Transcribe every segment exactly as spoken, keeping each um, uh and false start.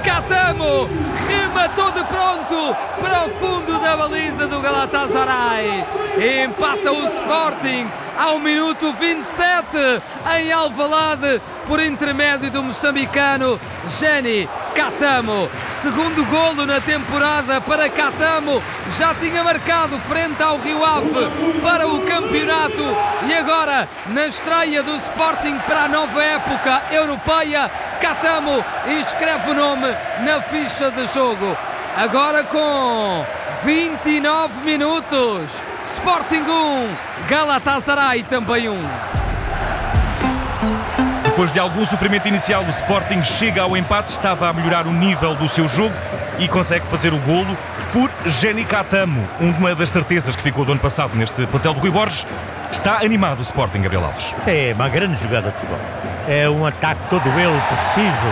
Catamo rematou de pronto para o fundo da baliza do Galatasaray. Empata o Sporting ao minuto vinte e sete em Alvalade por intermédio do moçambicano Geni Catamo. Segundo golo na temporada para Catamo, já tinha marcado frente ao Rio Ave para o campeonato e agora na estreia do Sporting para a nova época europeia, Catamo escreve o nome na ficha de jogo. Agora com vinte e nove minutos, Sporting um, Galatasaray também um. Depois de algum sofrimento inicial, o Sporting chega ao empate, estava a melhorar o nível do seu jogo e consegue fazer o golo por Geni Catamo, uma das certezas que ficou do ano passado neste plantel do Rui Borges. Está animado o Sporting, Gabriel Alves. É uma grande jogada de futebol. É um ataque todo ele preciso,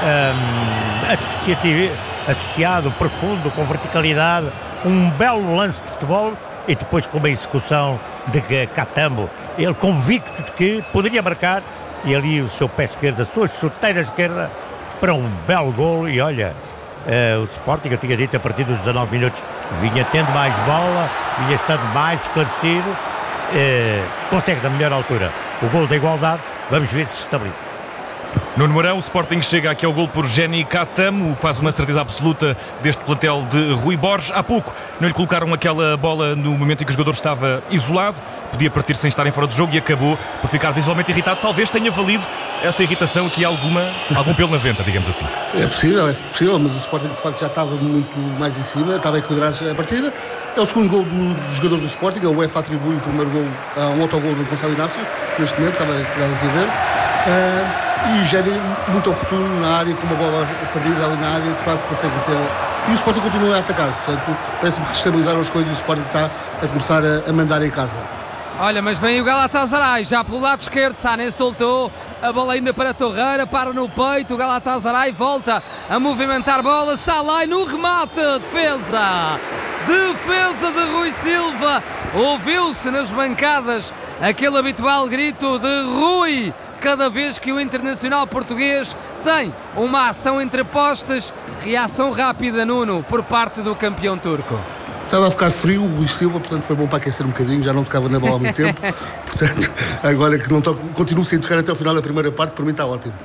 um, associativo, associado, profundo, com verticalidade, um belo lance de futebol e depois com uma execução de Catamo, ele convicto de que poderia marcar. E ali o seu pé esquerdo, a sua chuteira esquerda para um belo golo. E olha, uh, o Sporting, eu tinha dito a partir dos dezanove minutos, vinha tendo mais bola, vinha estando mais esclarecido, uh, consegue da melhor altura o golo da igualdade. Vamos ver se se estabiliza. Nuno Mourão, o Sporting chega aqui ao golo por Geni Catamo, quase uma certeza absoluta deste plantel de Rui Borges. Há pouco não lhe colocaram aquela bola no momento em que o jogador estava isolado, podia partir sem estarem fora do jogo e acabou por ficar visualmente irritado. Talvez tenha valido essa irritação aqui alguma, algum pelo na venta, digamos assim. É possível, é possível, mas o Sporting de facto já estava muito mais em cima, estava a equilibrar a partida. É o segundo gol do, dos jogadores do Sporting, a UEFA atribui o primeiro gol a um autogol do Gonçalo Inácio, neste momento, estava, estava aqui a ver. Uh, e o Geni muito oportuno na área, com uma bola perdida ali na área, de facto consegue meter. E o Sporting continua a atacar, portanto, parece-me que estabilizaram as coisas e o Sporting está a começar a, a mandar em casa. Olha, mas vem o Galatasaray, já pelo lado esquerdo, Sané soltou, a bola ainda para Torreira, para no peito, o Galatasaray volta a movimentar bola, Salai no remate, defesa, defesa de Rui Silva, ouviu-se nas bancadas aquele habitual grito de Rui, cada vez que o internacional português tem uma ação entre postes. Reação rápida, Nuno, por parte do campeão turco. Estava a ficar frio o Rui Silva, portanto foi bom para aquecer um bocadinho, já não tocava na bola há muito tempo, portanto agora que não toco, continuo sem tocar até o final da primeira parte, para mim está ótimo.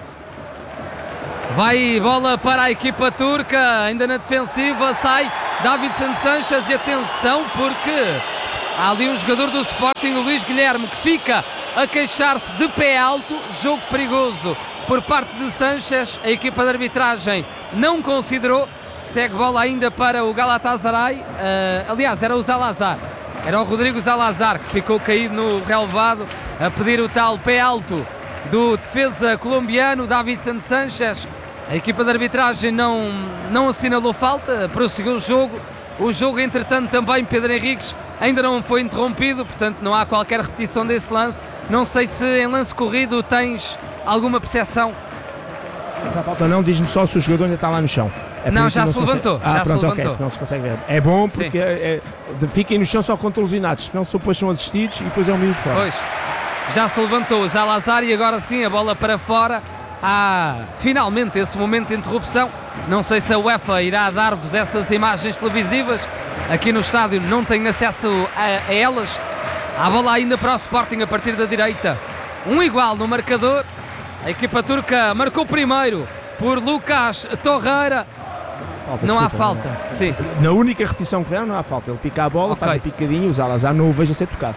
Vai bola para a equipa turca, ainda na defensiva, sai Davinson Sanchez e atenção porque há ali um jogador do Sporting, o Luís Guilherme, que fica a queixar-se de pé alto, jogo perigoso por parte de Sanchez, a equipa de arbitragem não considerou, segue bola ainda para o Galatasaray, uh, aliás era o Zalazar, era o Rodrigo Zalazar que ficou caído no relevado a pedir o tal pé alto do defesa colombiano Davinson Sanchez. A equipa de arbitragem não, não assinalou falta, prosseguiu o jogo. O jogo, entretanto, também, Pedro Henriques, ainda não foi interrompido, portanto não há qualquer repetição desse lance. Não sei se em lance corrido tens alguma percepção. Essa falta não, diz-me só se o jogador ainda está lá no chão. É não, já não se, se levantou, ah, já pronto, se levantou. Okay, não se consegue ver. É bom porque é, é, fiquem no chão só contra os lesionados, senão depois são assistidos e depois é um minuto fora. Pois, já se levantou o Zalazar e agora sim a bola para fora. Há finalmente esse momento de interrupção. Não sei se a UEFA irá dar-vos essas imagens televisivas. Aqui no estádio não tenho acesso a, a elas. Há bola ainda para o Sporting a partir da direita. Um igual no marcador. A equipa turca marcou primeiro por Lucas Torreira. Falta, não desculpa, há falta. Não. Sim. Na única repetição que deram não há falta. Ele pica a bola, okay. Faz o picadinho, o Zalazar não o vejo a ser tocado.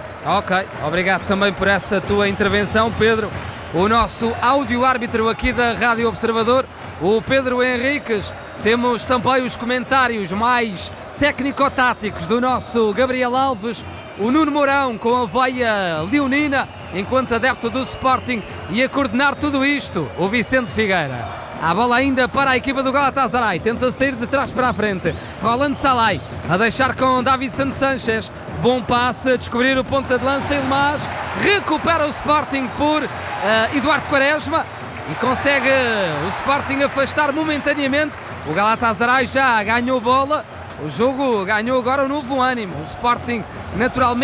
Ok, obrigado também por essa tua intervenção, Pedro. O nosso áudio-árbitro aqui da Rádio Observador, o Pedro Henriques. Temos também os comentários mais técnico-táticos do nosso Gabriel Alves, o Nuno Mourão com a veia leonina, enquanto adepto do Sporting, e a coordenar tudo isto, o Vicente Figueira. A bola ainda para a equipa do Galatasaray, tenta sair de trás para a frente, Roland Salai a deixar com Davinson Sanchez, bom passe, a descobrir o ponta de lança, Ilmaz recupera o Sporting por uh, Eduardo Quaresma e consegue o Sporting afastar momentaneamente. O Galatasaray já ganhou bola, o jogo ganhou agora um novo ânimo, o Sporting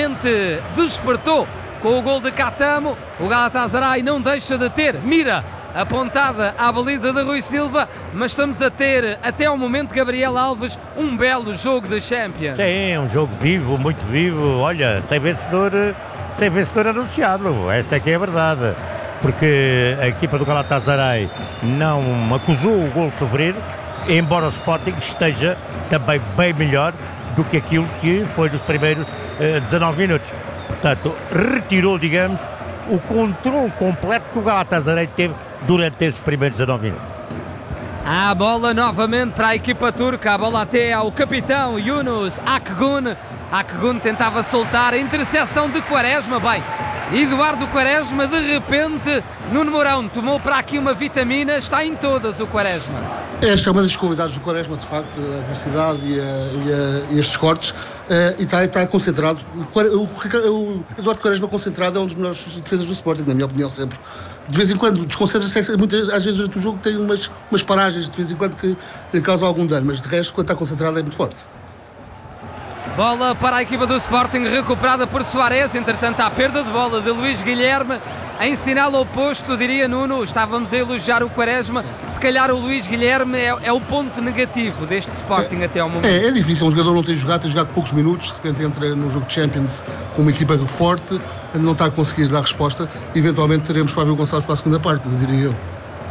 naturalmente despertou com o gol de Catamo. O Galatasaray não deixa de ter mira apontada à baliza de Rui Silva, mas estamos a ter, até ao momento, Gabriel Alves, um belo jogo de Champions. Sim, um jogo vivo, muito vivo, olha, sem vencedor, sem vencedor anunciado, esta é que é a verdade, porque a equipa do Galatasaray não acusou o golo sofrido, embora o Sporting esteja também bem melhor do que aquilo que foi nos primeiros uh, dezanove minutos. Portanto, retirou, digamos, o controle completo que o Galatasaray teve durante esses primeiros dezanove minutos. A bola novamente para a equipa turca, a bola até ao capitão Yunus Akgün. Akgün tentava soltar a interseção de Quaresma, bem, Eduardo Quaresma, de repente, Nuno Mourão tomou para aqui uma vitamina, está em todas o Quaresma. Esta é uma das qualidades do Quaresma, de facto, a velocidade e, a, e, a, e estes cortes, uh, e está, está concentrado. O, o, o Eduardo Quaresma concentrado é um dos melhores defesas do Sporting, na minha opinião, sempre. De vez em quando desconcentra-se, muitas às vezes durante o jogo tem umas, umas paragens, de vez em quando, que lhe causam algum dano, mas de resto, quando está concentrado, é muito forte. Bola para a equipa do Sporting, recuperada por Soares, entretanto há perda de bola de Luís Guilherme, em sinal oposto, diria Nuno, estávamos a elogiar o Quaresma, se calhar o Luís Guilherme é, é o ponto negativo deste Sporting é, até ao momento. É, é difícil, um jogador não tem jogado, tem jogado poucos minutos, de repente entra no jogo de Champions com uma equipa forte, não está a conseguir dar resposta, eventualmente teremos Fábio Gonçalves para a segunda parte, diria eu.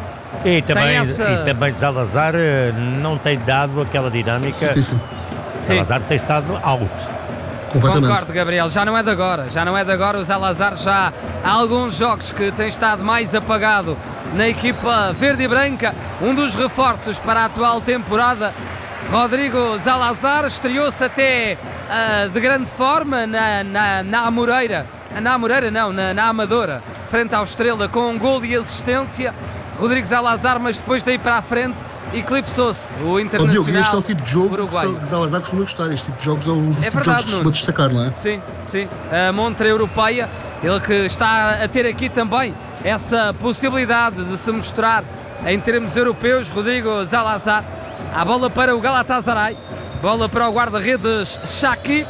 E também, essa... e também Zalazar não tem dado aquela dinâmica. Sim, sim. Salazar tem estado out. Concordo, Gabriel, já não é de agora, já não é de agora, o Zalazar já há alguns jogos que tem estado mais apagado na equipa verde e branca, um dos reforços para a atual temporada, Rodrigo Zalazar, estreou-se até uh, de grande forma na, na, na Amoreira, na Amoreira não, na, na Amadora, frente ao Estrela, com um gol e assistência, Rodrigo Zalazar, mas depois daí para a frente eclipsou-se o Internacional. Oh, Diogo, este é o tipo de jogo uruguaio. que Zalazar costuma gostar. Este tipo de jogos é o é tipo verdade, de jogos que costuma destacar, não é? Sim, sim. A montra europeia, ele que está a ter aqui também essa possibilidade de se mostrar em termos europeus, Rodrigo Zalazar. A bola para o Galatasaray, bola para o guarda-redes Shaqiri.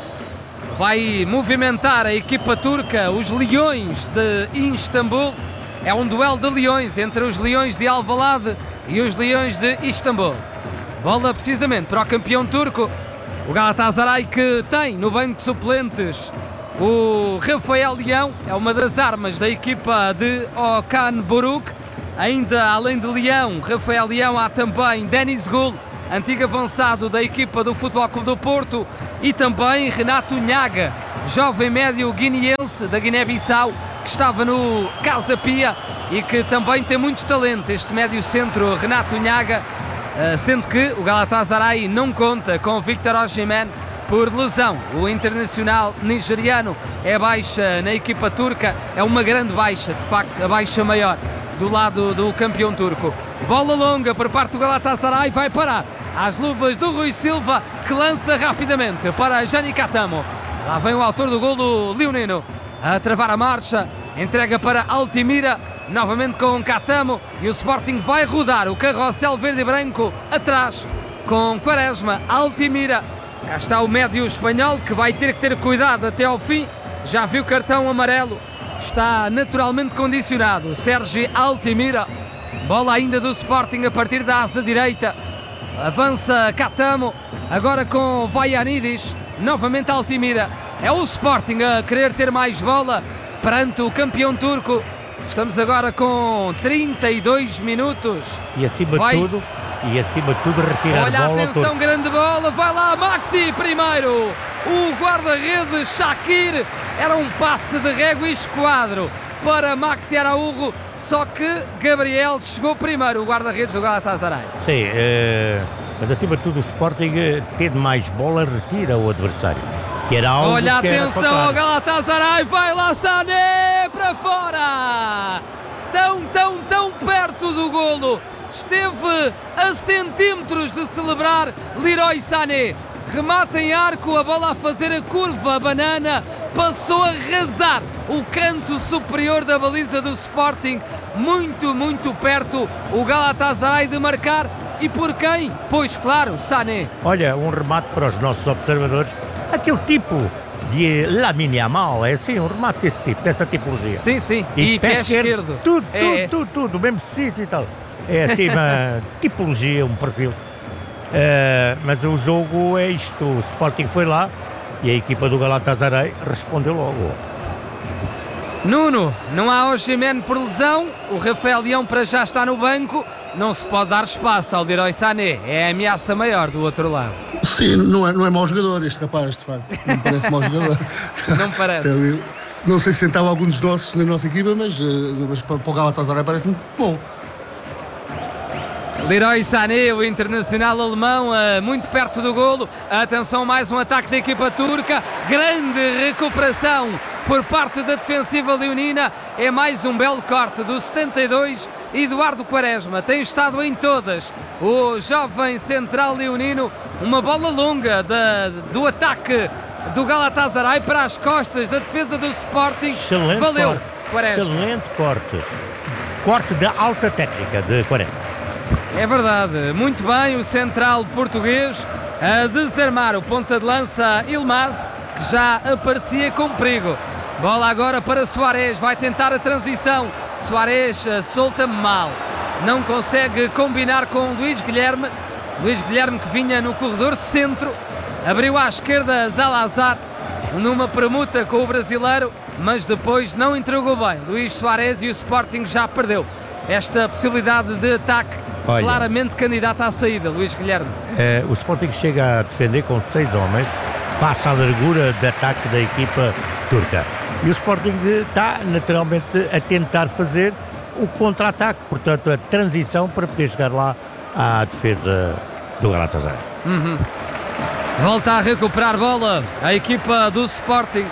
Vai movimentar a equipa turca, os Leões de Istambul. É um duelo de leões entre os Leões de Alvalade e os Leões de Istambul. Bola precisamente para o campeão turco, o Galatasaray, que tem no banco de suplentes o Rafael Leão, é uma das armas da equipa de Okan Buruk. Ainda além de Leão, Rafael Leão, há também Denis Gul, antigo avançado da equipa do Futebol Clube do Porto, e também Renato Nhaga, jovem médio guineense da Guiné-Bissau, que estava no Casa Pia e que também tem muito talento, este médio centro Renato Nhaga, sendo que o Galatasaray não conta com Victor Osimhen por lesão. O internacional nigeriano é baixa na equipa turca, é uma grande baixa, de facto, a baixa maior do lado do campeão turco. Bola longa por parte do Galatasaray, vai parar às luvas do Rui Silva, que lança rapidamente para Jani Catamo. Lá vem o autor do gol do Leonino a travar a marcha, entrega para Altimira, novamente com Catamo, e o Sporting vai rodar o carrossel verde e branco atrás com Quaresma. Altimira, cá está o médio espanhol, que vai ter que ter cuidado até ao fim, já viu cartão amarelo, está naturalmente condicionado. Sérgio Altimira, bola ainda do Sporting a partir da asa direita, avança Catamo, agora com Vaianidis, novamente Altimira. É o Sporting a querer ter mais bola perante o campeão turco. Estamos agora com trinta e dois minutos. E acima vai... de tudo, e acima de tudo retirar Olha, a bola. atenção, todo. grande bola, vai lá Maxi primeiro. O guarda-redes Shaqiri, era um passe de régua e esquadro para Maxi Araújo, só que Gabriel chegou primeiro, o guarda-redes do Galatasaray. Sim, uh, mas acima de tudo o Sporting, tendo mais bola, retira o adversário. Que era algo Olha, que atenção ao Galatasaray, vai lá Sané para fora! Tão, tão, tão perto do golo, esteve a centímetros de celebrar Leroy Sané. Remata em arco, a bola a fazer a curva, a banana, passou a arrasar o canto superior da baliza do Sporting, muito, muito perto o Galatasaray de marcar. E por quem? Pois claro, Sané. Olha, um remate para os nossos observadores, aquele tipo de Lamine Yamal, é assim, um remate desse tipo, dessa tipologia. Sim, sim, e, e pé, pé esquerdo. esquerdo. Tudo, é. tudo, tudo, tudo, o mesmo sítio e tal. É assim uma tipologia, um perfil. Uh, mas o jogo é isto, o Sporting foi lá e a equipa do Galatasaray respondeu logo. Nuno, não há Osimhen por lesão, o Rafael Leão para já está no banco, não se pode dar espaço ao Leroy Sané, é a ameaça maior do outro lado. Sim, não é, não é mau jogador este rapaz, de facto, não parece mau jogador. Não parece. Então, não sei se sentava algum dos nossos na nossa equipa, mas, mas para o Galatasaray parece muito bom. Leroy Sané, o internacional alemão, muito perto do golo. Atenção, mais um ataque da equipa turca. Grande recuperação por parte da defensiva leonina. É mais um belo corte do setenta e dois. Eduardo Quaresma tem estado em todas. O jovem central leonino. Uma bola longa da, do ataque do Galatasaray para as costas da defesa do Sporting. Excelente Valeu, corte. Quaresma. Excelente corte. Corte da alta técnica de Quaresma. É verdade, muito bem o central português a desarmar o ponta de lança Yilmaz, que já aparecia com perigo. Bola agora para Suárez, vai tentar a transição. Suárez solta mal, não consegue combinar com Luís Guilherme. Luís Guilherme que vinha no corredor centro, abriu à esquerda Zalazar numa permuta com o brasileiro, mas depois não entregou bem. Luís Suárez e o Sporting já perdeu esta possibilidade de ataque. Olha, claramente candidato à saída, Luís Guilherme. É, o Sporting chega a defender com seis homens face à largura de ataque da equipa turca. E o Sporting está naturalmente a tentar fazer o contra-ataque, portanto a transição para poder chegar lá à defesa do Galatasaray. Uhum. Volta a recuperar bola a equipa do Sporting.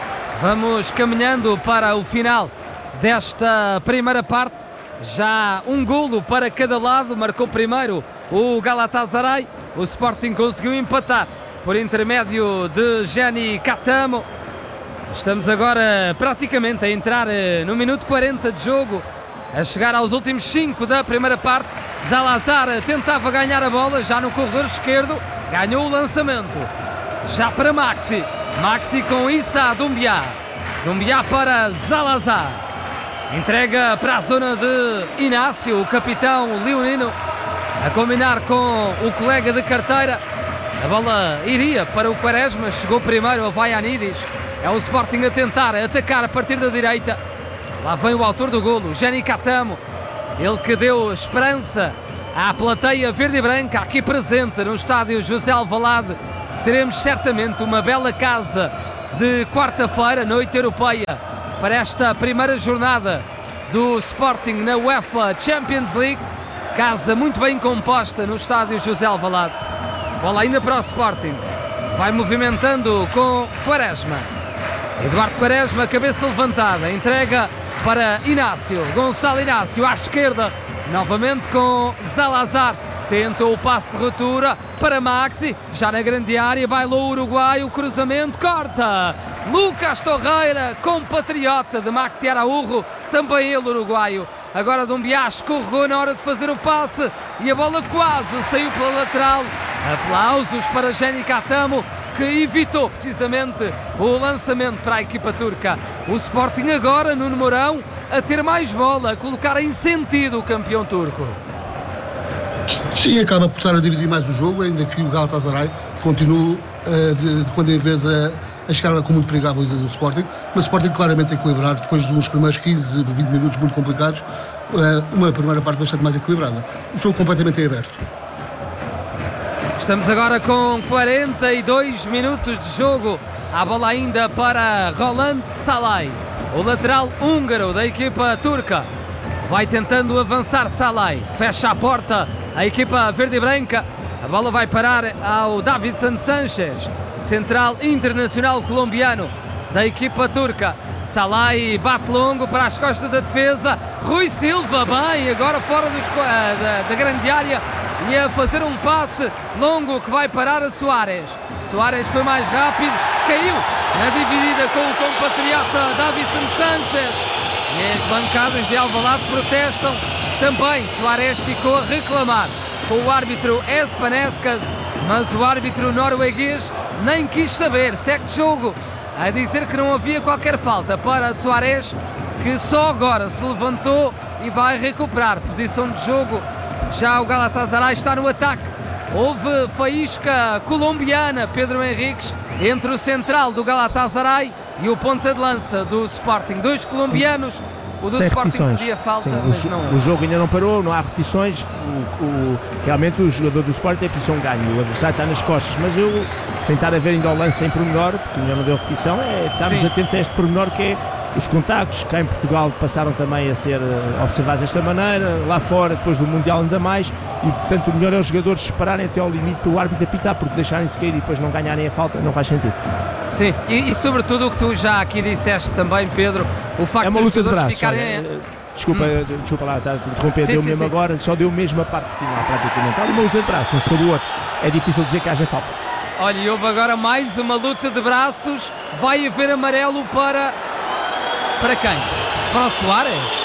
Vamos caminhando para o final desta primeira parte. Já um golo para cada lado, marcou primeiro o Galatasaray, o Sporting conseguiu empatar por intermédio de Jenny Catamo. Estamos agora praticamente a entrar no minuto quarenta de jogo, a chegar aos últimos cinco da primeira parte. Zalazar tentava ganhar a bola já no corredor esquerdo, ganhou o lançamento, já para Maxi, Maxi com Issa Doumbia, Doumbia para Zalazar. Entrega para a zona de Inácio, o capitão leonino, a combinar com o colega de carteira. A bola iria para o Quaresma, chegou primeiro a Vaianidis. É o Sporting a tentar atacar a partir da direita. Lá vem o autor do golo, Jenny Catamo. Ele que deu esperança à plateia verde e branca aqui presente no estádio José Alvalade. Teremos certamente uma bela casa de quarta-feira, noite europeia, para esta primeira jornada do Sporting na UEFA Champions League. Casa muito bem composta no estádio José Alvalade. Bola ainda para o Sporting. Vai movimentando com Quaresma. Eduardo Quaresma, cabeça levantada. Entrega para Inácio. Gonçalo Inácio à esquerda. Novamente com Zalazar. Tentou o passe de ruptura para Maxi. Já na grande área. Bailou o uruguaio. Cruzamento. Corta. Lucas Torreira, compatriota de Maxi Araújo, também ele uruguaio. Agora Doumbia escorregou na hora de fazer o passe e a bola quase saiu pela lateral. Aplausos para Jenny Catamo, que evitou precisamente o lançamento para a equipa turca. O Sporting agora, Nuno Mourão, a ter mais bola, a colocar em sentido o campeão turco. Sim, acaba por estar a dividir mais o jogo, ainda que o Galatasaray continue uh, de, de quando em vez a, a chegar com muito perigo à baliza do Sporting, mas o Sporting claramente equilibrado depois de uns primeiros quinze, vinte minutos muito complicados, uh, uma primeira parte bastante mais equilibrada. O jogo completamente aberto. Estamos agora com quarenta e dois minutos de jogo. A bola ainda para Roland Salai, o lateral húngaro da equipa turca. Vai tentando avançar Salai, fecha a porta a equipa verde e branca. A bola vai parar ao Davinson Sanchez, central internacional colombiano da equipa turca. Salai bate longo para as costas da defesa. Rui Silva, bem, agora fora dos, da, da grande área, e a fazer um passe longo que vai parar a Suárez. Suárez foi mais rápido, caiu na dividida com o compatriota Davinson Sanchez. E as bancadas de Alvalade protestam também. Suárez ficou a reclamar com o árbitro Espanescas, mas o árbitro norueguês nem quis saber. Segue jogo a dizer que não havia qualquer falta para Soares, que só agora se levantou e vai recuperar posição de jogo. Já o Galatasaray está no ataque. Houve faísca colombiana, Pedro Henriques, entre o central do Galatasaray e o ponta de lança do Sporting. Dois colombianos. O do Sem Sporting repetições. pedia falta, Sim, mas o, não. o jogo ainda não parou, não há repetições. O, o, realmente o jogador do Sporting tem posição de ganho, o adversário está nas costas, mas eu, sem estar a ver ainda o lance em pormenor, porque ainda não deu repetição, é, estamos Sim. atentos a este pormenor que é os contactos. Cá em Portugal passaram também a ser uh, observados desta maneira, lá fora, depois do Mundial ainda mais, e portanto o melhor é os jogadores esperarem até ao limite para o árbitro apitar, porque deixarem-se cair e depois não ganharem a falta não faz sentido. Sim, e, e sobretudo o que tu já aqui disseste também, Pedro, o facto É uma dos luta de jogadores braços. ficarem... Olha, desculpa, Hum. desculpa lá estar a te interromper, Sim, deu sim, mesmo sim. agora, só deu mesmo a parte final praticamente. Há uma luta de braços, um sobre o outro. É difícil dizer que haja falta. Olha, e houve agora mais uma luta de braços. Vai haver amarelo para... Para quem? Para o Soares?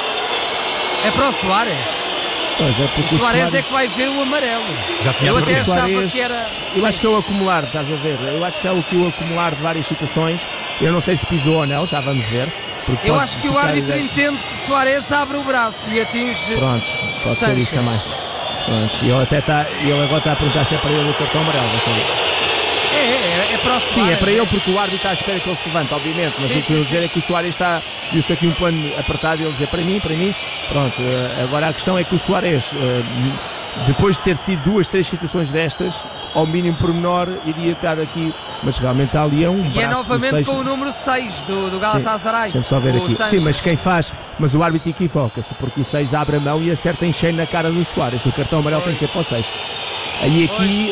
É para o Soares? Pois é, porque O Soares é que vai ver o amarelo. Já tinha Eu havido até isso. achava Suárez, que era... eu Sim. acho que é o acumular, estás a ver? Eu acho que é o que o acumular de várias situações. Eu não sei se pisou ou não, já vamos ver. porque Eu pode acho que o ficar árbitro ideia- entende que o Soares abre o braço e atinge... Prontos, pode ser isso Sanchez. também. Prontos, e ele até está, ele agora está a perguntar se é para ele o cartão amarelo. Deixa eu ver. É, é, é para o Soares. Sim, é para ele porque o árbitro está à espera que ele se levante, obviamente. Mas Sim, o que eu sim, dizer é que o Soares está, viu-se aqui um plano apertado e ele dizer para mim, para mim. Pronto, eh, agora a questão é que o Soares, eh, depois de ter tido duas, três situações destas, ao mínimo pormenor, iria estar aqui, mas realmente ali é um E é braço do novamente seis. com o número seis do, do Galatasaray. Deixa-me só ver o aqui. Sanchez. Sim, mas quem faz, mas o árbitro equivoca-se, porque o seis abre a mão e acerta em cheio na cara do Soares. O cartão amarelo tem que ser para o seis. Aí aqui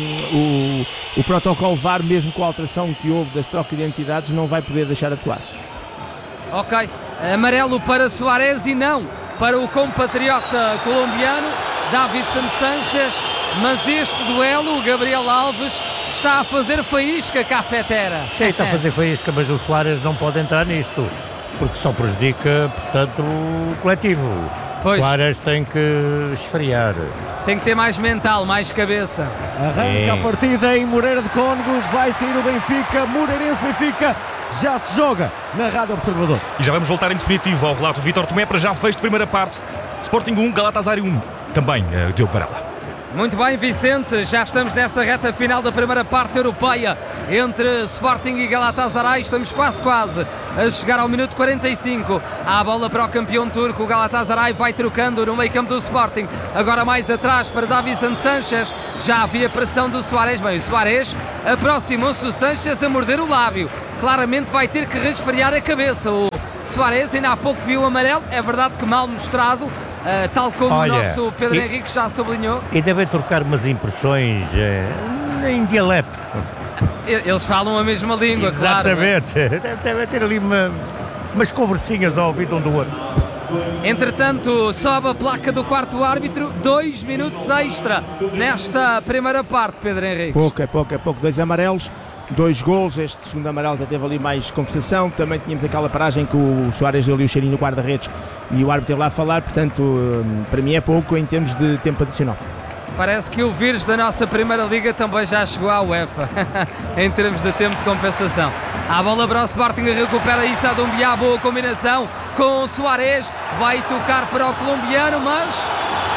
um, o, o protocolo V A R, mesmo com a alteração que houve das trocas de identidades, não vai poder deixar atuar. Ok, amarelo para Soares e não para o compatriota colombiano Davinson Sanchez, mas este duelo, o Gabriel Alves está a fazer faísca, cafetera. Sim, está a fazer faísca, mas o Soares não pode entrar nisto, porque só prejudica, portanto, o coletivo. Pois. O Soares tem que esfriar. Tem que ter mais mental, mais cabeça. Arranca É. a partida em Moreira de Cónegos, vai sair o Benfica, Moreirense Benfica, já se joga na Rádio Observador. E já vamos voltar em definitivo ao relato de Vítor Tomé para já fecho de primeira parte. Sporting um, Galatasaray um. Também uh, Diogo Varela. Muito bem, Vicente, já estamos nessa reta final da primeira parte europeia entre Sporting e Galatasaray. Estamos quase, quase a chegar ao minuto quarenta e cinco. Há a bola para o campeão turco. O Galatasaray vai trocando no meio campo do Sporting. Agora mais atrás para Davinson Sanchez. Já havia pressão do Soares. Bem, o Soares aproximou-se do Sanchez a morder o lábio. Claramente vai ter que resfriar a cabeça. O Soares ainda há pouco viu o amarelo. É verdade que mal mostrado. Uh, tal como Olha, o nosso Pedro e- Henrique já sublinhou. E devem trocar umas impressões eh, em dialeto. Eles falam a mesma língua, claro. Exatamente. Deve, deve ter ali uma, umas conversinhas ao ouvido um do outro. Entretanto, sobe a placa do quarto árbitro, dois minutos extra nesta primeira parte, Pedro Henrique. Pouco, é pouco, é pouco. Dois amarelos, dois golos. Este segundo amarelo já teve ali mais conversação. Também tínhamos aquela paragem que o Soares deu ali o cheirinho no guarda-redes e o árbitro teve lá a falar. Portanto, hum, para mim é pouco em termos de tempo adicional. Parece que o vírus da nossa primeira liga também já chegou à UEFA, em termos de tempo de compensação. A bola para o Sporting, recupera isso a Doumbia, boa combinação com o Soares, vai tocar para o colombiano, mas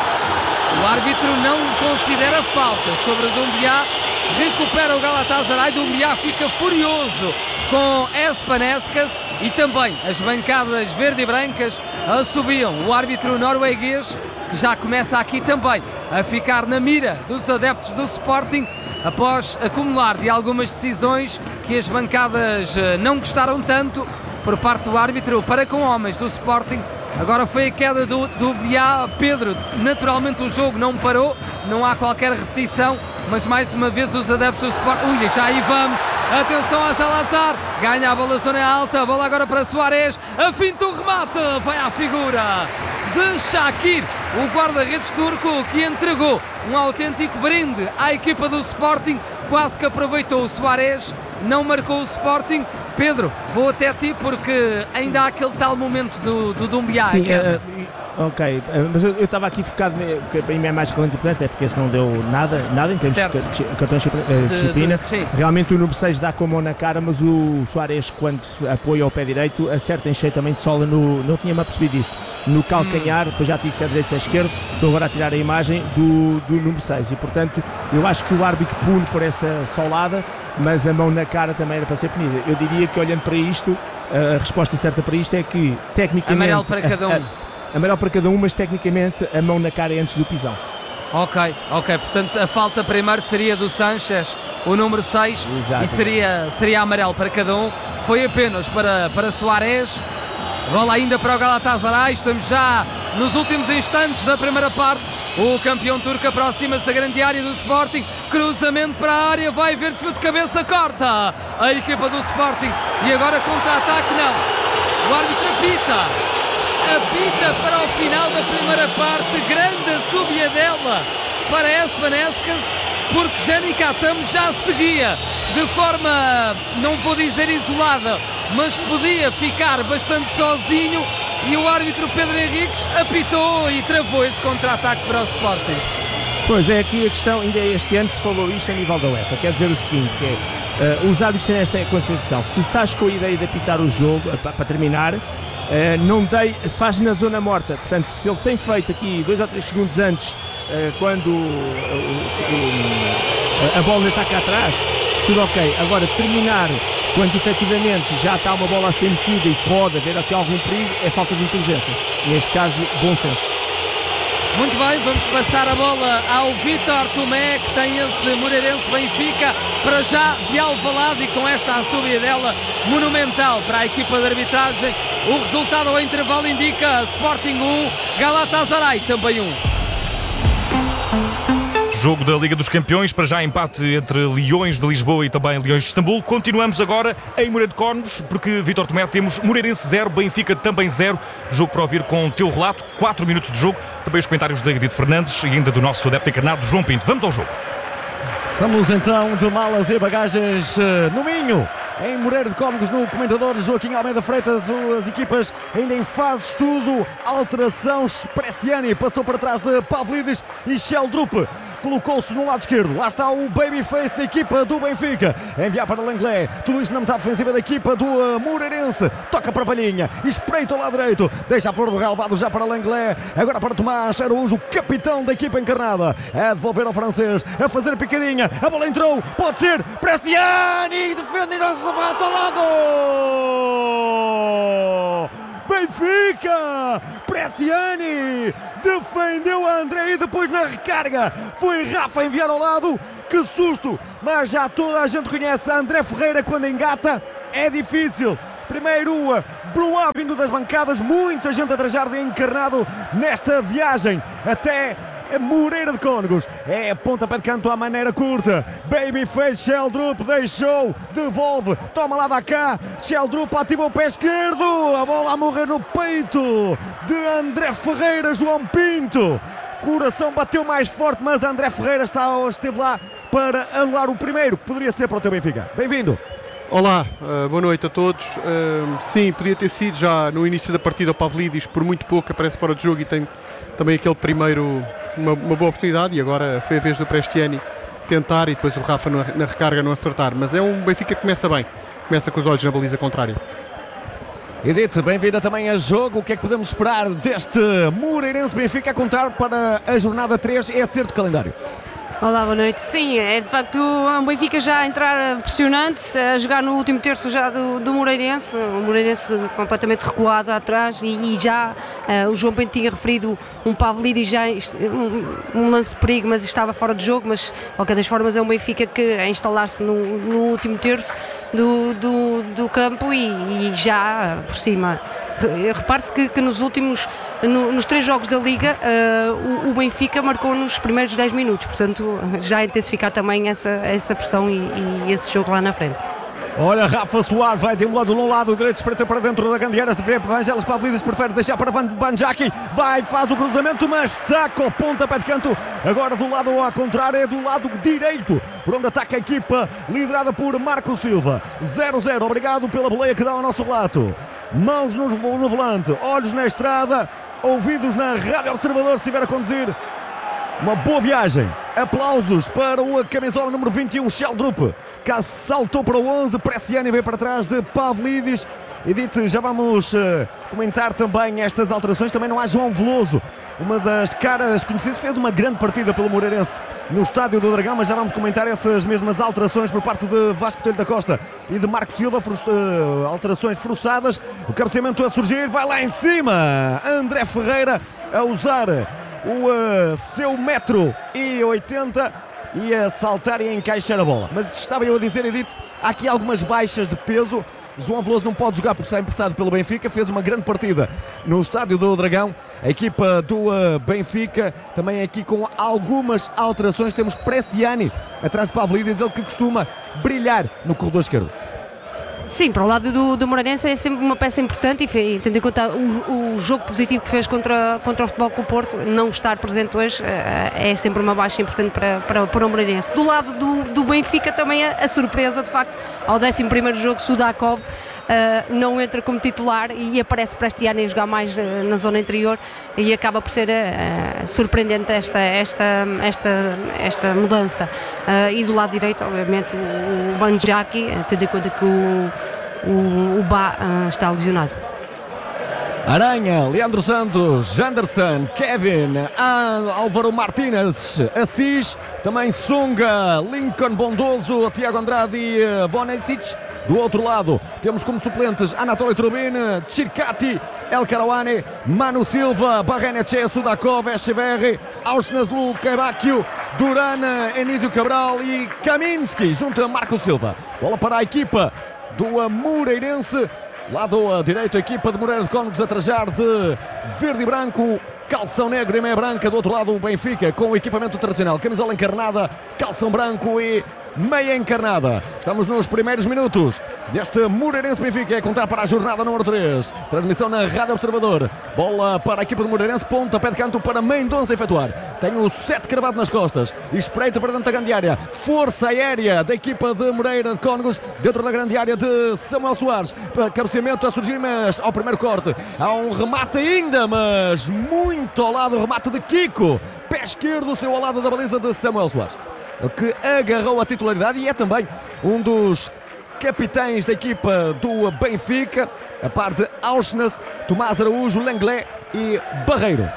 o árbitro não considera falta sobre Doumbia. Recupera o Galatasaray, Doumbia fica furioso com Espanescas e também as bancadas verde e brancas assobiam. O árbitro norueguês, que já começa aqui também a ficar na mira dos adeptos do Sporting, após acumular de algumas decisões que as bancadas eh, não gostaram tanto por parte do árbitro para com homens do Sporting. Agora foi a queda do, do Biá. Pedro, naturalmente o jogo não parou, não há qualquer repetição, mas mais uma vez os adeptos do Sporting... Ui, já aí vamos, atenção a Salazar, ganha a bola zona alta, a bola agora para Soares, a finta o remate, vai à figura de Shakir, o guarda-redes turco, que entregou um autêntico brinde à equipa do Sporting, quase que aproveitou o Soares, não marcou o Sporting. Pedro, vou até ti porque ainda há aquele tal momento do, do Doumbia. Sim, que é- eh, Ok, mas eu estava aqui focado, que para mim é mais relevante e importante, é porque esse não deu nada, nada em termos certo. de cartões de disciplina. De, de, Realmente o número seis dá com a mão na cara, mas o Soares, quando apoia ao pé direito, acerta em cheio também de sola no. Não tinha-me apercebido disso. No calcanhar, hum. depois já digo se é direito, se é esquerdo, estou agora a tirar a imagem do, do número seis. E portanto, eu acho que o árbitro pune por essa solada, mas a mão na cara também era para ser punida. Eu diria que, olhando para isto, a resposta certa para isto é que, tecnicamente. Amarelo para cada um. A, a, Amarelo para cada um, mas tecnicamente a mão na cara é antes do pisão. Ok, ok, portanto a falta primeiro seria do Sanches, o número seis, Exato. e seria, seria amarelo para cada um. Foi apenas para, para Soares. Bola ainda para o Galatasaray, estamos já nos últimos instantes da primeira parte. O campeão turco aproxima-se da grande área do Sporting, cruzamento para a área, vai ver chute de cabeça, corta a equipa do Sporting e agora contra-ataque não, o árbitro apita. Apita para o final da primeira parte, grande súbia dela para Espanéscas, porque Janik Atam já seguia de forma, não vou dizer isolada, mas podia ficar bastante sozinho e o árbitro Pedro Henriques apitou e travou esse contra-ataque para o Sporting. Pois é, aqui a questão, ainda este ano se falou isto a nível da UEFA, quer dizer o seguinte, que é, uh, os árbitros têm esta consideração, se estás com a ideia de apitar o jogo, uh, para, para terminar, Uh, não dei, faz na zona morta, portanto se ele tem feito aqui dois ou três segundos antes, uh, quando uh, uh, a bola está cá atrás, tudo ok. Agora terminar quando efetivamente já está uma bola a ser metida e pode haver aqui algum perigo, é falta de inteligência, neste caso bom senso. Muito bem, vamos passar a bola ao Vítor Tomé, que tem esse Moreirense Benfica, para já de Alvalade, e com esta assúbia dela monumental para a equipa de arbitragem. O resultado ao intervalo indica Sporting um, Galatasaray também um. Jogo da Liga dos Campeões, para já empate entre Leões de Lisboa e também Leões de Istambul. Continuamos agora em Moreira de Cónegos, porque Vítor Tomé temos Moreirense zero, Benfica também zero. Jogo para ouvir com o teu relato, quatro minutos de jogo. Também os comentários de Edito Fernandes e ainda do nosso adepto encarnado João Pinto. Vamos ao jogo. Estamos então de malas e bagagens no Minho. Em Moreira de Cónegos, no comentador Joaquim Almeida Freitas, as equipas ainda em fase de estudo. Alteração, Prestiani passou para trás de Pavlidis e Sheldrup colocou-se no lado esquerdo. Lá está o babyface da equipa do Benfica. Enviar para Langlais. Tudo isto na metade defensiva da equipa do uh, Moreirense. Toca para Palhinha. Espreita ao lado direito. Deixa a flor do relevado já para Langlais. Agora para Tomás Araújo, o capitão da equipa encarnada. A devolver ao francês. A fazer a picadinha. A bola entrou. Pode ser. Prestiani. Defende e não remata ao lado. Benfica! Prestiani defendeu a André e depois na recarga foi Rafa enviar ao lado. Que susto! Mas já toda a gente conhece André Ferreira quando engata. É difícil. Primeiro, Blois vindo das bancadas. Muita gente a trajar de encarnado nesta viagem até Moreira de Cónegos. É pontapé de canto à maneira curta. Babyface Sheldrup deixou, devolve, toma lá da cá. Sheldrup ativa o pé esquerdo. A bola a morrer no peito de André Ferreira. João Pinto. Coração bateu mais forte, mas André Ferreira está, esteve lá para anular o primeiro, que poderia ser para o teu Benfica. Bem-vindo. Olá, uh, boa noite a todos. Uh, sim, podia ter sido já no início da partida o Pavlidis, por muito pouco aparece fora de jogo e tem também aquele primeiro, uma, uma boa oportunidade, e agora foi a vez do Prestiani tentar e depois o Rafa na, na recarga não acertar, mas é um Benfica que começa bem, começa com os olhos na baliza contrária. Edith, bem-vinda também a jogo. O que é que podemos esperar deste Moreirense Benfica a contar para a jornada três? É acerto de calendário. Olá, boa noite. Sim, é de facto um Benfica já a entrar pressionante, a jogar no último terço já do, do Moreirense, o Moreirense completamente recuado atrás e, e já uh, o João Pinto tinha referido um Pavlidis já um, um lance de perigo, mas estava fora de jogo, mas de qualquer das formas é um Benfica que a instalar-se no, no último terço do, do, do campo e, e já por cima. Repare-se que, que nos últimos, no, nos três jogos da Liga, uh, o, o Benfica marcou nos primeiros dez minutos, portanto já intensificar também essa, essa pressão e, e esse jogo lá na frente. Olha, Rafa Soares vai de um lado no lado direito, espreita para dentro da grande área de ver Vangelis Pavlidis, prefere deixar para Van Banjaki, vai, faz o cruzamento, mas saca o pontapé de canto, agora do lado ao contrário, é do lado direito, por onde ataca a equipa liderada por Marco Silva. zero a zero, obrigado pela boleia que dá ao nosso relato. Mãos no, no volante, olhos na estrada, ouvidos na Rádio Observador, se estiver a conduzir. Uma boa viagem. Aplausos para o camisola número vinte e um, Sheldrup, que saltou para o onze. Prestiani veio para trás de Pavlidis. Edith, já vamos uh, comentar também estas alterações. Também não há João Veloso, uma das caras conhecidas, fez uma grande partida pelo Moreirense no Estádio do Dragão, mas já vamos comentar essas mesmas alterações por parte de Vasco Botelho da Costa e de Marco Silva, frustra, uh, alterações forçadas. O cabeceamento a surgir, vai lá em cima André Ferreira a usar o uh, seu metro e oitenta e a saltar e a encaixar a bola. Mas estava eu a dizer, Edith, há aqui algumas baixas de peso. João Veloso não pode jogar porque está emprestado pelo Benfica, fez uma grande partida no Estádio do Dragão. A equipa do uh, Benfica também aqui com algumas alterações. Temos Prestiani atrás de Pavlidis, ele que costuma brilhar no corredor esquerdo. Sim, para o lado do, do Moreirense é sempre uma peça importante e tendo em conta o, o jogo positivo que fez contra, contra o Futebol Clube Porto, não estar presente hoje é sempre uma baixa importante para, para, para o Moreirense. Do lado do, do Benfica também a, a surpresa, de facto, ao décimo primeiro jogo, Sudakov Uh, não entra como titular e aparece Prestiani a jogar mais uh, na zona interior e acaba por ser uh, surpreendente esta, esta, esta, esta mudança. Uh, e do lado direito, obviamente, o, o Banjaki, uh, tendo em conta que o, o, o Bá uh, está lesionado. Aranha, Leandro Santos, Janderson, Kevin, Álvaro Martínez, Assis, também Sunga, Lincoln Bondoso, Tiago Andrade e uh, Vonesic. Do outro lado temos como suplentes Anatoly Trubin, Chirkati, El Karawani, Manu Silva, Barrenetche, Sudakov, Echeverri, Auschnazlu, Kebakio, Duran, Enísio Cabral e Kaminski junto a Marco Silva. Bola para a equipa do Moreirense. Lado direito, a equipa de Moreira de Cónegos a trajar de verde e branco, calção negro e meia branca. Do outro lado o Benfica com o equipamento tradicional, camisola encarnada, calção branco e meia encarnada. Estamos nos primeiros minutos deste Moreirense Benfica, é contar para a jornada número três. Transmissão na Rádio Observador. Bola para a equipa do Moreirense, ponta, pé de canto para Mendonça efetuar. Tem o sete cravado nas costas, espreita para dentro da grande área. Força aérea da equipa de Moreira de Cónegos, dentro da grande área de Samuel Soares. Cabeceamento a surgir, mas ao primeiro corte há um remate ainda, mas muito ao lado, remate de Kiko. Pé esquerdo, seu ao lado da baliza de Samuel Soares, que agarrou a titularidade e é também um dos capitães da equipa do Benfica, a par de Auschnaz, Tomás Araújo, Lenglet e Barreiro.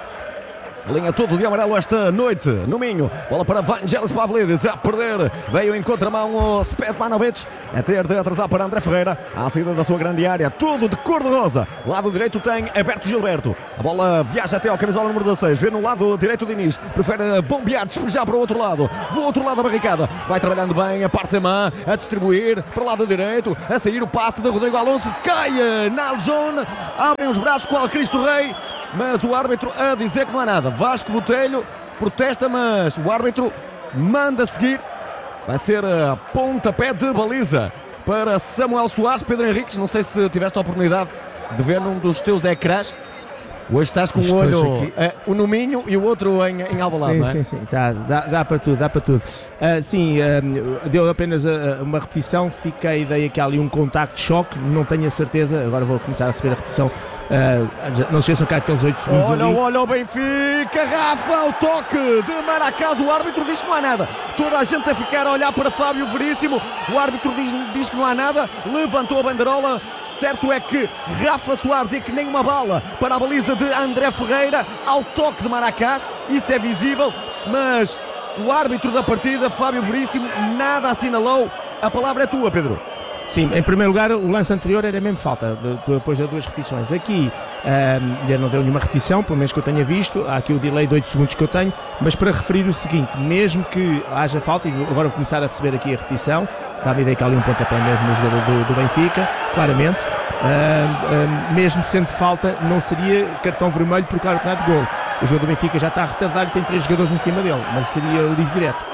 Linha todo de amarelo esta noite no Minho. Bola para Vangelis Pavlidis a perder. Veio em contramão o Spetmanovic a ter de atrasar para André Ferreira à saída da sua grande área. Tudo de cor de rosa. Lado direito tem Alberto Gilberto. A bola viaja até ao camisola número dezasseis. Vê no lado direito o Diniz. Prefere bombear, despejar para o outro lado. Do outro lado a barricada. Vai trabalhando bem a Parsemã a distribuir para o lado direito. A sair o passe de Rodrigo Alonso. Cai Naljon. Abrem os braços com o Cristo Rei. Mas o árbitro a dizer que não há nada. Vasco Botelho protesta, mas o árbitro manda seguir. Vai ser a pontapé de baliza para Samuel Soares. Pedro Henriques, não sei se tiveste a oportunidade de ver num dos teus ecrãs. Hoje estás com um olho é, um no Minho e o outro em, em Alvalade, sim, não é? Sim, sim, tá, dá, dá para tudo, dá para tudo. Uh, sim, uh, deu apenas uh, uma repetição, fiquei, dei aqui ali um contacto de choque, não tenho a certeza, agora vou começar a receber a repetição. Uh, não se esqueçam que há aqueles oito segundos olha, ali. Olha o Benfica, Rafa, o toque de Maracás, o árbitro diz que não há nada. Toda a gente a ficar a olhar para Fábio Veríssimo, o árbitro diz, diz que não há nada, levantou a bandeirola. Certo é que Rafa Soares é que nem uma bala para a baliza de André Ferreira ao toque de Maracás, isso é visível, mas o árbitro da partida, Fábio Veríssimo, nada assinalou. A palavra é tua, Pedro. Sim, em primeiro lugar, o lance anterior era mesmo falta, depois das duas repetições. Aqui um, já não deu nenhuma repetição, pelo menos que eu tenha visto, há aqui o delay de oito segundos que eu tenho, mas para referir o seguinte, mesmo que haja falta, e agora vou começar a receber aqui a repetição, dá a ideia que há ali um pontapé mesmo no jogador do, do Benfica, claramente, um, um, mesmo sendo falta, não seria cartão vermelho por claro que não é de golo. O jogador do Benfica já está retardado e tem três jogadores em cima dele, mas seria livre direto.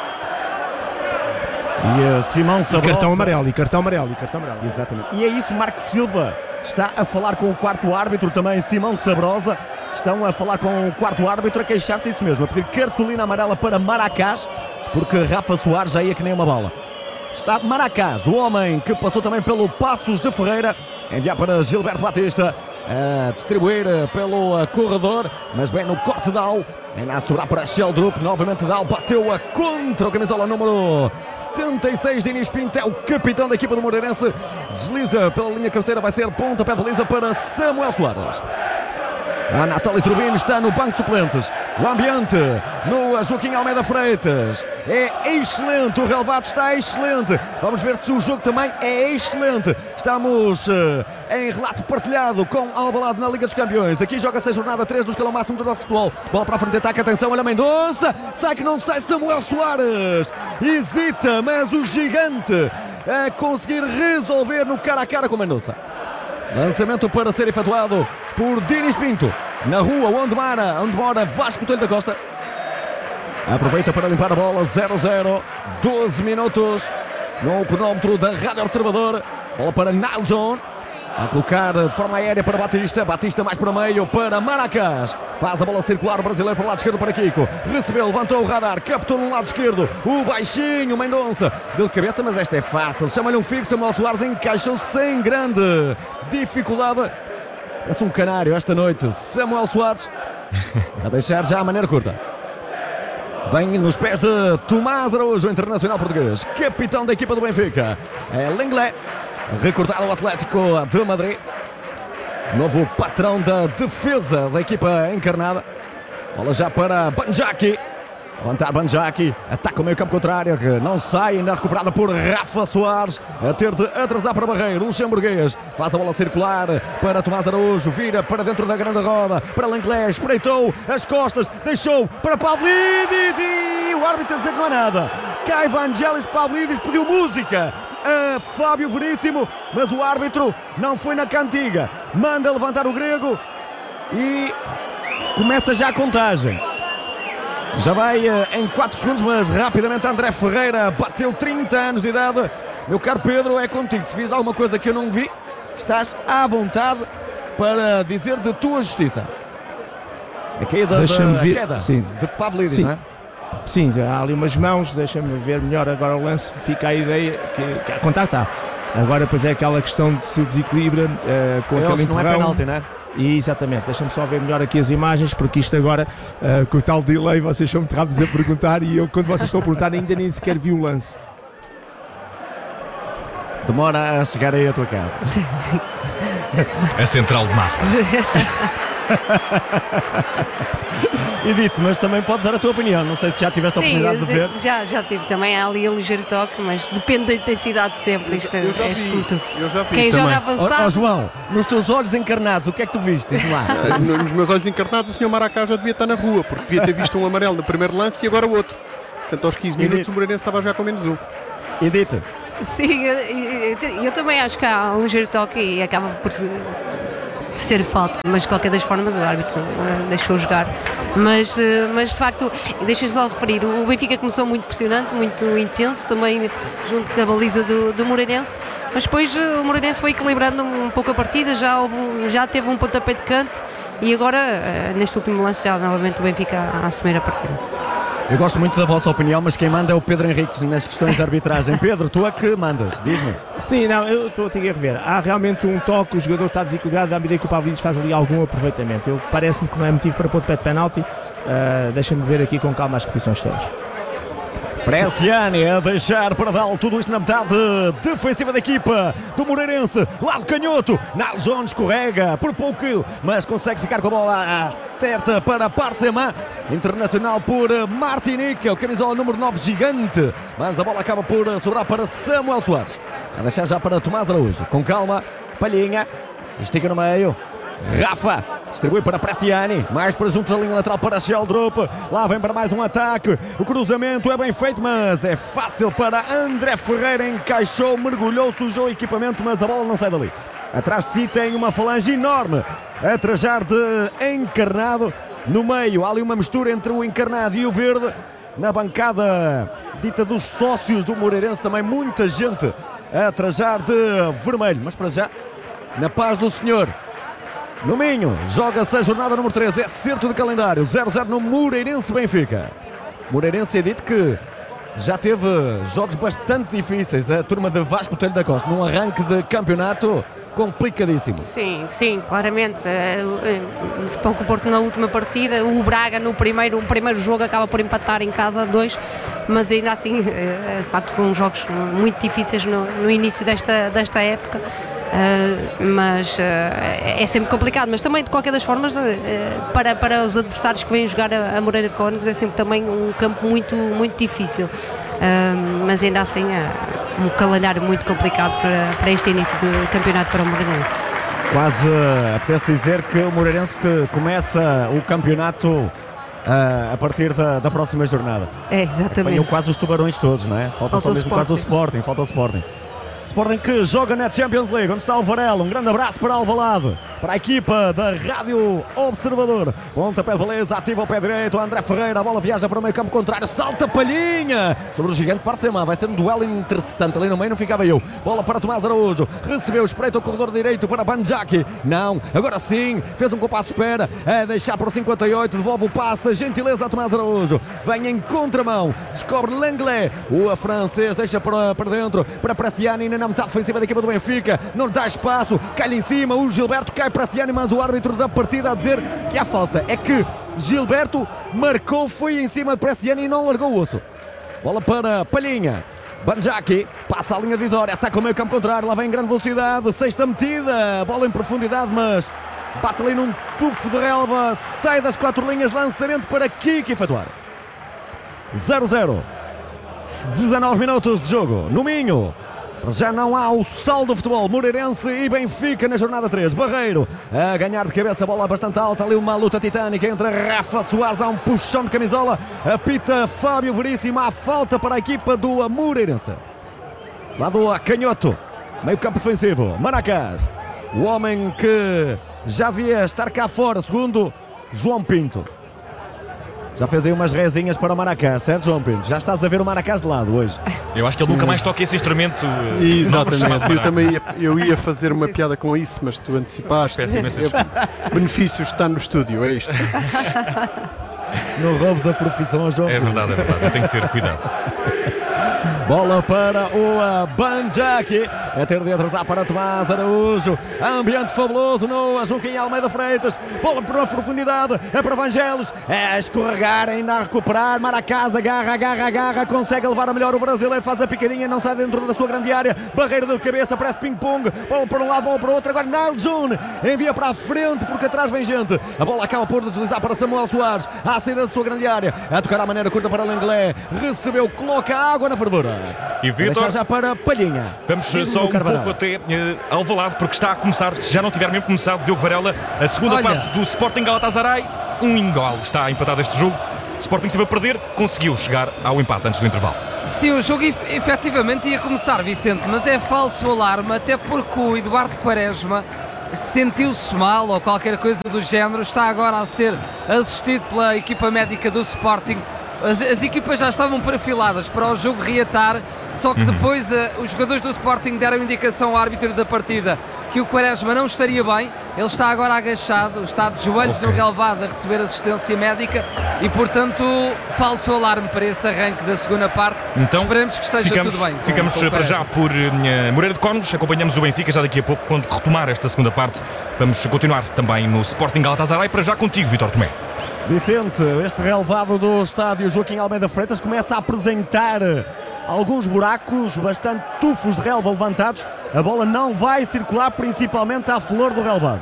E uh, Simão Sabrosa. E cartão amarelo, e cartão amarelo, e cartão amarelo. Exatamente. E é isso, Marco Silva está a falar com o quarto árbitro também, Simão Sabrosa. Estão a falar com o quarto árbitro, a queixar-se disso mesmo, a pedir cartolina amarela para Maracás, porque Rafa Soares já ia que nem uma bala. Está Maracás, o homem que passou também pelo Passos de Ferreira, enviar para Gilberto Batista. a distribuir pelo corredor, mas bem no corte de Al. Ainda a sobrar para Sheldrup, novamente Dal bateu a contra o camisola número setenta e seis de Dinis Pinto, é o capitão da equipa do Moreirense, desliza pela linha cabeceira, vai ser pontapé de baliza para Samuel Soares. Anatoly Trubin está no banco de suplentes. O ambiente no Joaquim Almeida Freitas é excelente, o relevado está excelente. Vamos ver se o jogo também é excelente. Estamos uh, em relato partilhado com Alvalade na Liga dos Campeões. Aqui joga-se a jornada três do escalão máximo do nosso futebol. Bola para a frente, ataque, atenção, olha Mendonça. Sai que não sai Samuel Soares. Hesita, mas o gigante a conseguir resolver no cara a cara com Mendonça. Lançamento para ser efetuado por Dinis Pinto, na rua onde mora, onde mora Vasco Coelho da Costa. Aproveita para limpar a bola, zero a zero, doze minutos no cronómetro da Rádio Observador. Bola para Nile John, a colocar de forma aérea para Batista, Batista mais para meio para Maracás. Faz a bola circular, o brasileiro para o lado esquerdo para Kiko. Recebeu, levantou o radar, captou no lado esquerdo o baixinho Mendonça. Deu de cabeça, mas esta é fácil. Chama-lhe um fico, Samuel Soares encaixou sem grande dificuldade. Parece um canário esta noite. Samuel Soares a deixar já a maneira curta. Vem nos pés de Tomás Araújo, internacional português, capitão da equipa do Benfica. É Lenglet, recordado ao Atlético de Madrid. Novo patrão da defesa da equipa encarnada. Bola já para Banjaki. Levantar Banjaki, ataca o meio campo contrário, que não sai, ainda recuperada por Rafa Soares, a ter de atrasar para a barreira, o luxemburguês, faz a bola circular para Tomás Araújo, vira para dentro da grande roda, para Lenglet, espreitou as costas, deixou para Pavlidis, o árbitro diz que não há nada, cai Vangelis, Pavlidis pediu música a Fábio Veríssimo, mas o árbitro não foi na cantiga, manda levantar o grego e começa já a contagem. Já vai uh, em quatro segundos, mas rapidamente André Ferreira bateu trinta anos de idade. Meu caro Pedro, é contigo. Se fiz alguma coisa que eu não vi, estás à vontade para dizer de tua justiça. A queda, Deixa-me de, ver. a queda Sim. de Pavlidis, Sim. não é? Sim, há ali umas mãos, deixa-me ver melhor agora o lance, fica a ideia que, que a contar está. Agora pois é aquela questão de se desequilibra uh, com É, aquele não é empurrão. penalti, não é? E, exatamente, deixa-me só ver melhor aqui as imagens, porque isto agora, uh, com o tal delay, vocês são muito rápidos a perguntar e eu, quando vocês estão a perguntar, ainda nem sequer vi o lance. Demora a chegar aí à tua casa. A central de Mafra. Edito, mas também podes dar a tua opinião. Não sei se já tiveste a Sim, oportunidade de ver. já, já tive também. Há ali um ligeiro toque, mas depende da intensidade sempre. Isto Eu já é vi, tudo. eu já vi Quem também. joga avançado. Ó, ó, João, nos teus olhos encarnados, o que é que tu viste? Diz-me lá. Eh, Nos meus olhos encarnados, o senhor Maracá já devia estar na rua, porque devia ter visto um amarelo no primeiro lance e agora o outro. Portanto, aos quinze minutos, o Moreirense estava já com menos um. Edito. Sim, eu, eu- eu também acho que há um ligeiro toque e acaba por ser, ser falta, mas de qualquer das formas o árbitro eh, deixou jogar. Mas, eh, mas de facto, deixa-me só referir, o Benfica começou muito pressionante, muito intenso, também junto da baliza do, do Moreirense, mas depois eh, o Moreirense foi equilibrando um pouco a partida, já, houve um- já teve um pontapé de canto e agora, eh, neste último lance, já novamente o Benfica a, a assumir a partida. Eu gosto muito da vossa opinião, mas quem manda é o Pedro Henrique nas questões de arbitragem. Pedro, tu é que mandas, diz-me. Sim, não, eu estou a ter que rever. Há realmente um toque, o jogador está desequilibrado, à medida que o Pavlidis faz ali algum aproveitamento. Eu- Parece-me que não é motivo para pôr de pé de penalti. Uh, Deixa-me ver aqui com calma as repetições todas. Bresciani a deixar para Dal tudo isto na metade defensiva da equipa do Moreirense, lado canhoto, Nile Jones escorrega por pouco, mas consegue ficar com a bola certa para Parsema, internacional por Martinique, o camisola número nove gigante, mas a bola acaba por sobrar para Samuel Soares, a deixar já para Tomás Araújo, com calma, Palhinha, estica no meio, Rafa distribui para Bresciani, mais para junto da linha lateral para Sheldrup, lá vem para mais um ataque, o cruzamento é bem feito, mas é fácil para André Ferreira, encaixou, mergulhou, sujou o equipamento, mas a bola não sai dali. Atrás de si tem uma falange enorme a trajar de encarnado, no meio há ali uma mistura entre o encarnado e o verde, na bancada dita dos sócios do Moreirense também muita gente a trajar de vermelho, mas para já, na paz do Senhor. No Minho, joga-se a jornada número três, é certo de calendário, zero a zero no Moreirense Benfica. Moreirense é dito que já teve jogos bastante difíceis, a turma de Vasco Coelho da Costa, num arranque de campeonato complicadíssimo. Sim, sim, claramente. Para o Porto na última partida, o Braga no primeiro, o primeiro jogo acaba por empatar em casa a dois, mas ainda assim, de facto, com jogos muito difíceis no, no início desta, desta época. Uh, mas uh, é sempre complicado, mas também de qualquer das formas uh, para, para os adversários que vêm jogar a, a Moreira de Cónegos é sempre também um campo muito, muito difícil, uh, mas ainda assim é um calendário muito complicado para, para este início do campeonato para o Moreirense. Quase uh, apetece dizer que o Moreirense que começa o campeonato uh, a partir da, da próxima jornada. É, exatamente. Apanhou quase os tubarões todos, não é? Falta, falta só mesmo quase o Sporting, falta o Sporting. Sporting que joga na Champions League, onde está o Varela. Um grande abraço para Alvalade, para a equipa da Rádio Observador. Pontapé de beleza, ativa o pé direito. André Ferreira, a bola viaja para o meio campo contrário. Salta Palhinha sobre o gigante Parcema. Vai ser um duelo interessante. Ali no meio não ficava eu. Bola para Tomás Araújo. Recebeu, espreita o corredor direito para Banjaki. Não, agora sim. Fez um compasso espera. É deixar para o cinquenta e oito. Devolve o passe. Gentileza a Tomás Araújo. Vem em contramão. Descobre Lenglet. O francês deixa para, para dentro. Para Prestiani. Na metade defensiva da equipa do Benfica, não dá espaço, cai em cima, o Gilberto cai para Ciani, mas o árbitro da partida a dizer que há falta. É que Gilberto marcou, foi em cima de Prestiani e não largou o osso. Bola para Palhinha. Banjaki passa a linha divisória, ataca o meio campo contrário, lá vem em grande velocidade, sexta metida, bola em profundidade, mas bate ali num tufo de relva, sai das quatro linhas, lançamento para Kiki efetuar. zero a zero. dezanove minutos de jogo no Minho. Já não há o saldo do futebol. Moreirense e Benfica na jornada três. Barreiro a ganhar de cabeça, a bola bastante alta. Ali uma luta titânica entre Rafa Soares. Há um puxão de camisola. Apita Fábio Veríssimo. Há falta para a equipa do Moreirense. Lado a canhoto. Meio campo ofensivo. Maracás. O homem que já devia estar cá fora. Segundo João Pinto. Já fez aí umas rezinhas para o Maracás, certo, João Pinto? Já estás a ver o Maracás de lado hoje. Eu acho que ele nunca mais toca esse instrumento. Exatamente. Eu também ia, eu ia fazer uma piada com isso, mas tu antecipaste. Peço imensa desculpa. Benefícios de estar no estúdio, é isto. Não roubes a profissão, João É Pinto. verdade, é verdade. Eu tenho que ter cuidado. Bola para o Banjaki. É ter de atrasar para Tomás Araújo. Ambiente fabuloso no Joaquim Almeida Freitas. Bola para a profundidade. É para Vangelos. É a escorregar, ainda a recuperar. Maracás agarra, agarra, agarra. Consegue levar a melhor o brasileiro. Faz a picadinha, não sai dentro da sua grande área. Barreira de cabeça, parece ping-pong. Bola para um lado, bola para o outro. Agora Naljun envia para a frente porque atrás vem gente. A bola acaba por deslizar para Samuel Soares. À saída da sua grande área. A tocar à maneira curta para Lenglet. Recebeu, coloca água na fervura. E Vitor, já para Palhinha. vamos só um pouco até uh, Alvalade, porque está a começar, se já não tiver mesmo começado, Diogo Varela, a segunda Olha. parte do Sporting Galatasaray. Um igual, está empatado este jogo. O Sporting esteve a perder, conseguiu chegar ao empate antes do intervalo. Sim, o jogo efetivamente ia começar, Vicente, mas é falso alarme, até porque o Eduardo Quaresma sentiu-se mal ou qualquer coisa do género, está agora a ser assistido pela equipa médica do Sporting. As, as equipas já estavam perfiladas para o jogo reatar, só que depois uh, os jogadores do Sporting deram indicação ao árbitro da partida que o Quaresma não estaria bem. Ele está agora agachado, está de joelhos okay. no relvado a receber assistência médica e, portanto, falso alarme para esse arranque da segunda parte. Então, esperemos que esteja ficamos, tudo bem. Com, ficamos com para já por uh, Moreira de Cónegos, acompanhamos o Benfica já daqui a pouco, quando retomar esta segunda parte. Vamos continuar também no Sporting Galatasaray. Para já contigo, Vítor Tomé. Vicente, este relevado do estádio Joaquim Almeida Freitas começa a apresentar alguns buracos, bastante tufos de relva levantados. A bola não vai circular, principalmente à flor do relvado.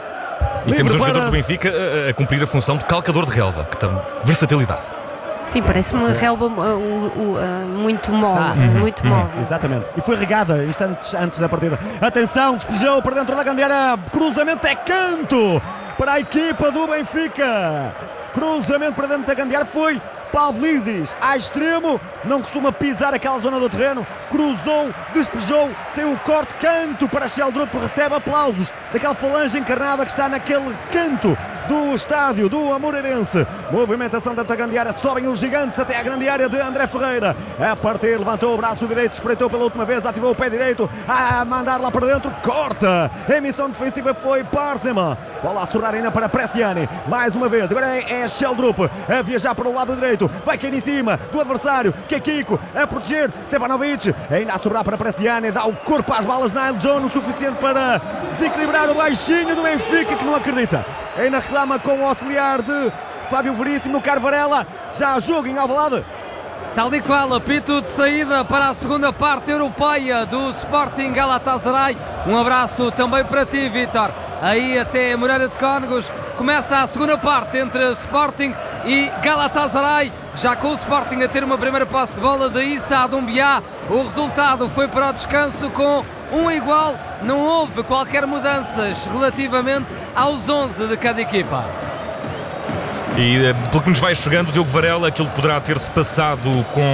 E Livre temos um para... jogador do Benfica a, a cumprir a função de calcador de relva, que tem versatilidade. Sim, parece uma relva uh, uh, uh, muito mole, Está. uh, muito Uhum. mole. Exatamente. E foi regada instantes antes da partida. Atenção, despejou para dentro da grande área. Cruzamento é canto para a equipa do Benfica. Cruzamento para dentro da grande área. Foi Pavlidis a extremo. Não costuma pisar aquela zona do terreno. Cruzou, despejou, saiu o corte, canto para Sheldrup. Recebe aplausos daquela falange encarnada que está naquele canto do estádio do Moreirense. Movimentação dentro da grande área, sobem os gigantes até a grande área de André Ferreira. A partir, levantou o braço direito, espreitou pela última vez, ativou o pé direito, a mandar lá para dentro, corta. A emissão defensiva foi Parsema. Bola a sobrar ainda para Prestiani. Mais uma vez, agora é, é Sheldrup a viajar para o lado direito. Vai cair em cima do adversário, que é Kiko, a proteger Stevanovic. Ainda a sobrar para Prestiani, dá o corpo às balas. Nile John, o suficiente para desequilibrar o baixinho do Benfica, que não acredita. Ainda reclama com o auxiliar de Fábio Veríssimo, Carvarela. Já jogo em Alvalade. Tal e qual, apito de saída para a segunda parte europeia do Sporting Galatasaray. Um abraço também para ti, Vítor. Aí até Moreira de Cónegos. Começa a segunda parte entre Sporting e Galatasaray. Já com o Sporting a ter uma primeira posse de bola de Issa Adumbiá. O resultado foi para o descanso com um igual. Não houve qualquer mudanças relativamente aos onze de cada equipa. E pelo que nos vai chegando, Diogo Varela, aquilo que poderá ter-se passado com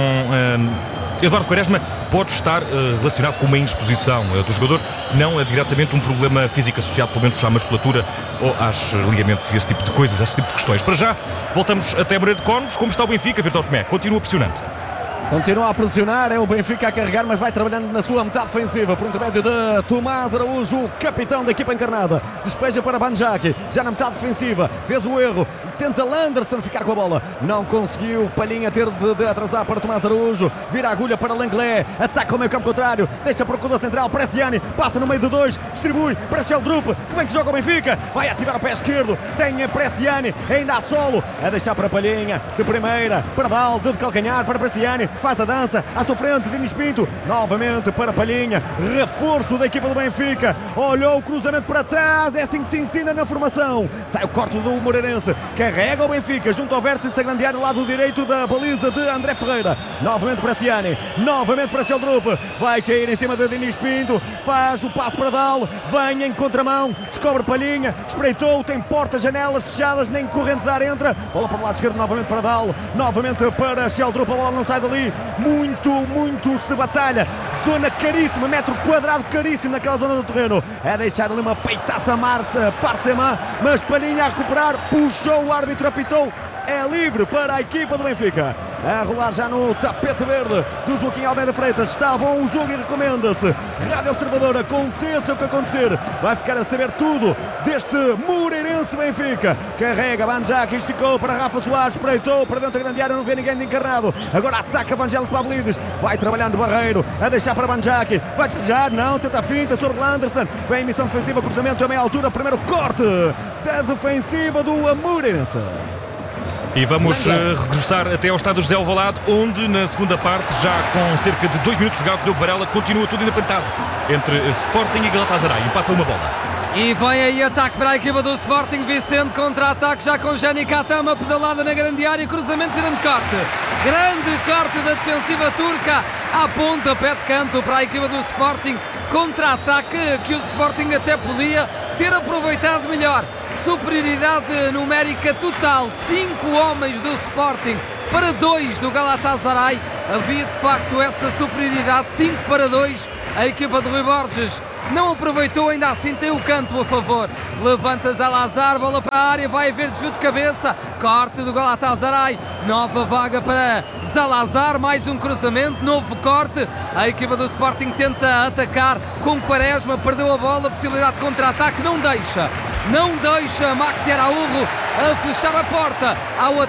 uh, Eduardo Quaresma pode estar uh, relacionado com uma indisposição uh, do jogador, não é diretamente um problema físico associado pelo menos à musculatura ou aos ligamentos e esse tipo de coisas, esse tipo de questões. Para já, voltamos até Moreira de Cónegos. Como está o Benfica, Vítor Tomé? Continua pressionante. Continua a pressionar, é o Benfica a carregar, mas vai trabalhando na sua metade defensiva, por intermédio de Tomás Araújo, o capitão da equipa encarnada. Despeja para Banjaki, já na metade defensiva, fez o erro, tenta Landerson ficar com a bola, não conseguiu. Palhinha ter de, de atrasar para Tomás Araújo, vira a agulha para Langlais, ataca o meio campo contrário, deixa para o corredor central, Prestiani, passa no meio de dois, distribui para Sheldrup. Como é que joga o Benfica? Vai ativar o pé esquerdo, tem a Prestiani, ainda a solo, a deixar para Palhinha, de primeira, para Val, de calcanhar para Prestiani, faz a dança, à sua frente, Dinis Pinto, novamente para Palhinha, reforço da equipa do Benfica, olhou o cruzamento para trás, é assim que se ensina na formação, sai o corte do Moreirense, carrega o Benfica, junto ao vértice da grande área, lado direito da baliza de André Ferreira, novamente para Tiani, novamente para Sheldrup, vai cair em cima de Dinis Pinto, faz o passo para Dal, vem em contramão, descobre Palhinha, espreitou, tem portas, janelas fechadas, nem corrente de ar entra, bola para o lado esquerdo, novamente para Dal, novamente para Sheldrup, a bola não sai dali, muito, muito se batalha, zona caríssima, metro quadrado caríssimo naquela zona do terreno, é deixar ali uma peitaça a Marça, Parsema, mas Palhinha a recuperar, puxou, o árbitro apitou, é livre para a equipa do Benfica. A rolar já no tapete verde do Joaquim Almeida Freitas. Está bom o jogo e recomenda-se. Rádio Observadora, aconteça o que acontecer, vai ficar a saber tudo deste Moreirense Benfica. Carrega Banjaki, esticou para Rafa Soares, espreitou para dentro da grande área, não vê ninguém de encarnado. Agora ataca Vangelis Pavlidis, vai trabalhando Barreiro, a deixar para Banjaki, vai despejar, não, tenta a finta sobre Landerson. Vem a missão defensiva, cruzamento a meia altura, primeiro corte da defensiva do Moreirense. E vamos uh, regressar até ao estádio José Alvalade, onde na segunda parte, já com cerca de dois minutos jogados, Diogo Varela, continua tudo independentado entre Sporting e Galatasaray. Empata uma bola. E vem aí ataque para a equipa do Sporting. Vicente contra-ataque já com Jenny Katama, pedalada na grande área, cruzamento, grande corte. Grande corte da defensiva turca, à ponta, pé de canto para a equipa do Sporting. Contra-ataque que o Sporting até podia ter aproveitado melhor. Superioridade numérica total, cinco homens do Sporting para dois do Galatasaray. Havia de facto essa superioridade, cinco para dois. A equipa de Rui Borges não aproveitou, ainda assim tem o canto a favor. Levanta Zalazar, bola para a área, vai haver desvio de cabeça, corte do Galatasaray, nova vaga para Zalazar, mais um cruzamento, novo corte. A equipa do Sporting tenta atacar com Quaresma, perdeu a bola, possibilidade de contra-ataque, não deixa. Não deixa Maxi Araújo a fechar a porta ao